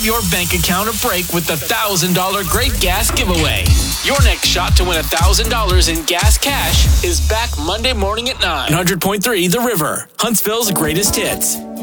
give your bank account a break with the $1,000 Great Gas Giveaway. Your next shot to win $1,000 in gas cash is back Monday morning at 9. 100.3 The River, Huntsville's greatest hits.